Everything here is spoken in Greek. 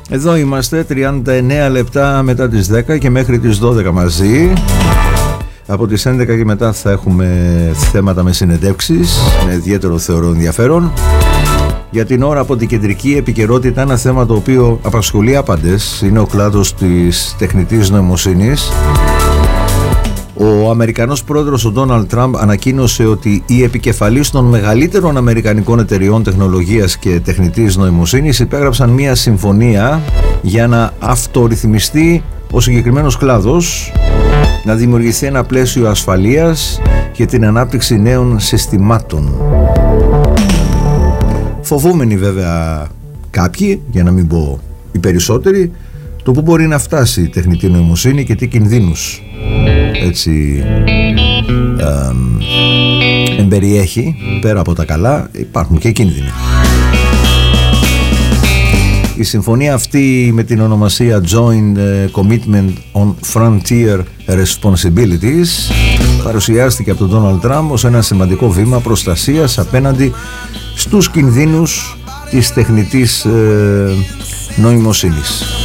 Εδώ είμαστε 39 λεπτά μετά τις 10 και μέχρι τις 12 μαζί. Από τις 11 και μετά θα έχουμε θέματα με συνεντεύξεις, με ιδιαίτερο θεωρώ ενδιαφέρον. Για την ώρα από την κεντρική επικαιρότητα, ένα θέμα το οποίο απασχολεί άπαντες είναι ο κλάδος της τεχνητής νοημοσύνης. Ο Αμερικανός πρόεδρος ο Ντόναλντ Τραμπ ανακοίνωσε ότι οι επικεφαλείς των μεγαλύτερων αμερικανικών εταιριών τεχνολογίας και τεχνητής νοημοσύνης υπέγραψαν μια συμφωνία για να αυτορυθμιστεί ο συγκεκριμένος κλάδος, να δημιουργηθεί ένα πλαίσιο ασφαλείας και την ανάπτυξη νέων συστημάτων. Φοβούμενοι βέβαια κάποιοι, για να μην πω οι περισσότεροι, το που μπορεί να φτάσει η τεχνητή νοημοσύνη και τι κινδύνους έτσι εμπεριέχει. Πέρα από τα καλά υπάρχουν και κίνδυνοι. Η συμφωνία αυτή με την ονομασία Joint Commitment on Frontier Responsibilities παρουσιάστηκε από τον Ντόναλντ Τραμπ ως ένα σημαντικό βήμα προστασίας απέναντι στους κινδύνους της τεχνητής νοημοσύνης.